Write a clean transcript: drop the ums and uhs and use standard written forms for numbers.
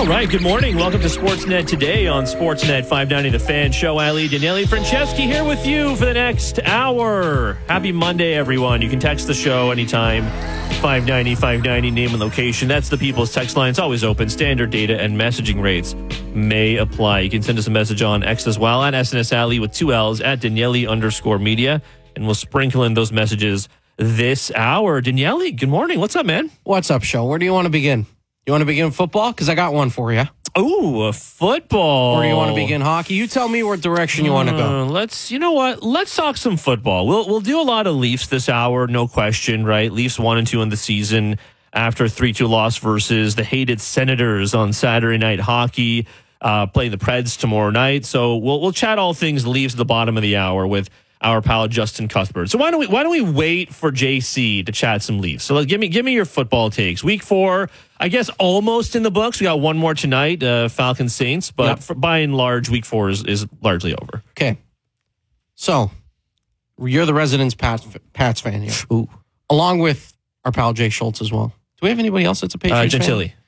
All right, good morning. Welcome to Sportsnet today on Sportsnet 590 The Fan. Show Ali Daniele Franceschi here with you for the next hour. Happy Monday, everyone. You can text the show anytime. 590, name and location. That's the People's Text line. It's always open. Standard data and messaging rates may apply. You can send us a message on X as well, at SNS Ali with 2 L's, at Daniele_media, and we'll sprinkle in those messages this hour. Daniele, good morning. What's up, man? What's up, show? Where do you want to begin? You want to begin football? Because I got one for you. Ooh, football. Or do you want to begin hockey? You tell me what direction you want to go. Let's talk some football. We'll do a lot of Leafs this hour, no question, right? Leafs 1-2 in the season after a 3-2 loss versus the hated Senators on Saturday Night Hockey, playing the Preds tomorrow night. So we'll chat all things Leafs at the bottom of the hour with our pal Justin Cuthbert. So why don't we wait for JC to chat some Leafs? So give me your football takes. Week 4, I guess almost in the books. We got one more tonight, Falcons Saints, but by and large, Week 4 is largely over. Okay, so you're the resident Pats fan here, Ooh, along with our pal Jay Schultz as well. Do we have anybody else that's a Patriots fan? Gentili.